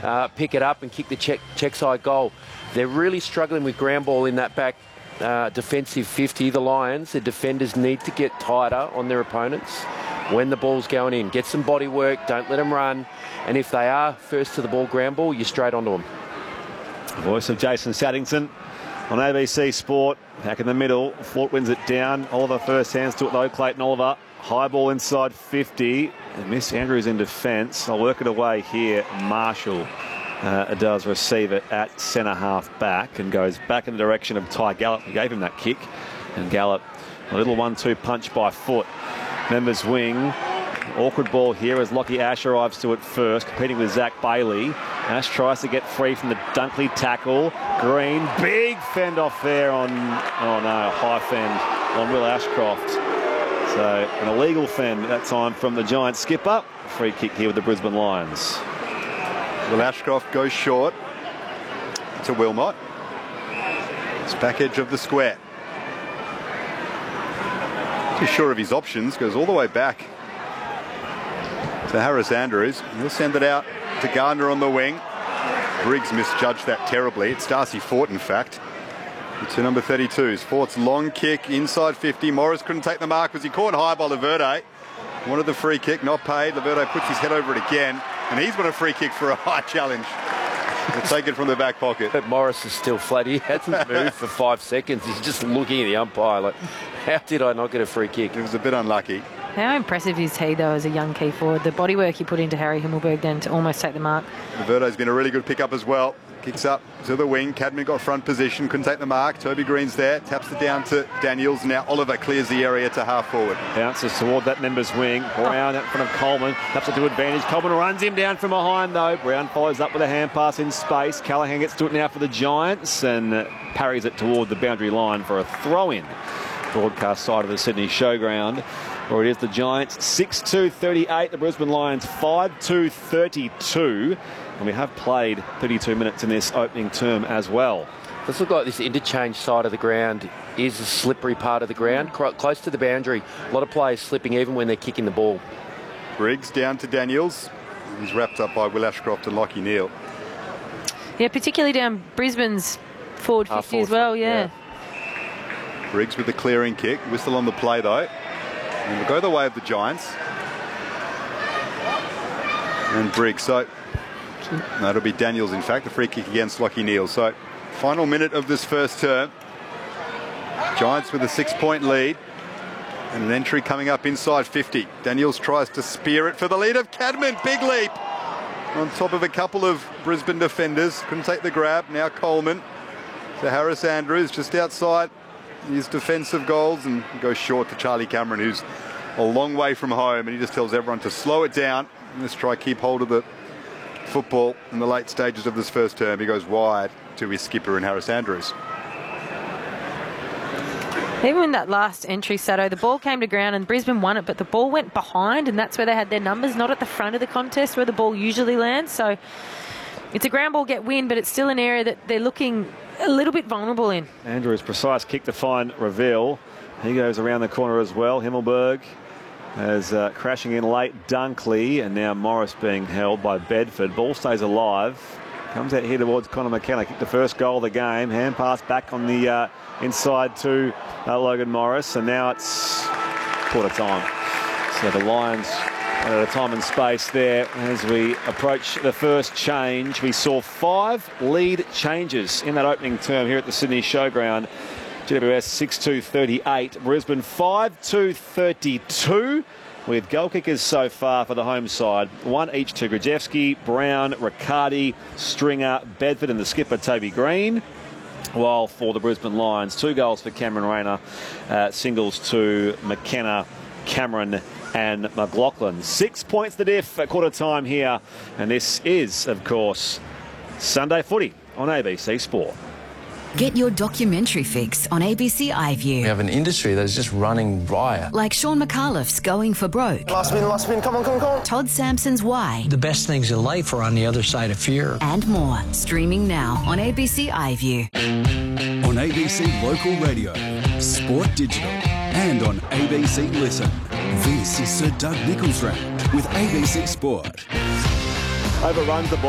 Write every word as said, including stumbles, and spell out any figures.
uh, pick it up and kick the check, check side goal. They're really struggling with ground ball in that back uh, defensive fifty. The Lions, the defenders need to get tighter on their opponents when the ball's going in. Get some body work, don't let them run. And if they are first to the ball ground ball, you're straight onto them. Voice of Jason Saddington on A B C Sport. Back in the middle, Fort wins it down. Oliver first hands to it though, Clayton Oliver. High ball inside fifty. And Miss Andrews in defence. I'll work it away here. Marshall uh, does receive it at centre half back and goes back in the direction of Ty Gallop, who gave him that kick. And Gallop, a little one two punch by foot. Members wing. Awkward ball here as Lockie Ash arrives to it first, competing with Zach Bailey. Ash tries to get free from the Dunkley tackle. Green, big fend off there on, oh no, high fend on Will Ashcroft. So an illegal fend that time from the Giants skipper. Free kick here with the Brisbane Lions. Will Ashcroft goes short to Wilmot. It's back edge of the square. Too sure of his options, goes all the way back to Harris Andrews. He'll send it out to Gardner on the wing. Briggs misjudged that terribly. It's Darcy Fort, in fact. To number thirty-twos. Fort's long kick inside fifty. Morris couldn't take the mark. Was he caught high by Laverde? Wanted the free kick, not paid. Laverde puts his head over it again, and he's won a free kick for a high challenge. We'll take it from the back pocket. But Morris is still flat. He hasn't moved for five seconds. He's just looking at the umpire like, how did I not get a free kick? It was a bit unlucky. How impressive is he, though, as a young key forward? The bodywork he put into Harry Himmelberg then to almost take the mark. Verde's been a really good pick-up as well. Kicks up to the wing. Cadman got front position, couldn't take the mark. Toby Green's there, taps it down to Daniels. Now Oliver clears the area to half forward. Bounces toward that members wing. Brown out in front of Coleman. Taps it to advantage. Coleman runs him down from behind, though. Brown follows up with a hand pass in space. Callaghan gets to it now for the Giants and uh, parries it toward the boundary line for a throw-in. Broadcast side of the Sydney Showground. Or it is the Giants six two thirty-eight, the Brisbane Lions five two thirty-two. And we have played thirty-two minutes in this opening term as well. Does look like this interchange side of the ground is a slippery part of the ground, close to the boundary. A lot of players slipping even when they're kicking the ball. Briggs down to Daniels. He's wrapped up by Will Ashcroft and Lockie Neal. Yeah, particularly down Brisbane's forward Half fifty forward as well, front, yeah. yeah. Briggs with the clearing kick. Whistle on the play, though. And we'll go the way of the Giants. And Briggs. So, no, it'll be Daniels, in fact, the free kick against Lockie Neal. So, final minute of this first term. Giants with a six-point lead. And an entry coming up inside fifty. Daniels tries to spear it for the lead of Cadman. Big leap. On top of a couple of Brisbane defenders. Couldn't take the grab. Now Coleman to Harris Andrews, just outside his defensive goals, and goes short to Charlie Cameron, who's a long way from home, and he just tells everyone to slow it down. Let's try keep hold of the football in the late stages of this first term. He goes wide to his skipper in Harris Andrews. Even in that last entry, Sato, the ball came to ground and Brisbane won it, but the ball went behind, and that's where they had their numbers, not at the front of the contest where the ball usually lands. So it's a ground ball get win, but it's still an area that they're looking a little bit vulnerable in. Andrews' precise kick to find Reveal. He goes around the corner as well. Himmelberg as uh, crashing in late Dunkley, and now Morris being held by Bedford. Ball stays alive. Comes out here towards Connor McKenna. Kicked the first goal of the game. Hand pass back on the uh, inside to uh, Logan Morris, and now it's quarter time. So the Lions at a time and space there as we approach the first change. We saw five lead changes in that opening term here at the Sydney Showground. G W S six two thirty-eight, Brisbane five two thirty-two, with goal kickers so far for the home side. One each to Grajewski, Brown, Riccardi, Stringer, Bedford and the skipper Toby Green. While for the Brisbane Lions, two goals for Cameron Rayner, uh, singles to McKenna, Cameron and McLaughlin. Six points the diff at quarter time here. And this is, of course, Sunday Footy on A B C Sport. Get your documentary fix on A B C iView. We have an industry that is just running riot. Like Sean McAuliffe's Going for Broke. Last spin, last spin, come on, come on, come on. Todd Sampson's Why. The best things in life are on the other side of fear. And more. Streaming now on A B C iView. On A B C Local Radio, Sport Digital, and on A B C Listen. This is Sir Doug Nicholls Round with A B C Sport. Overruns the ball.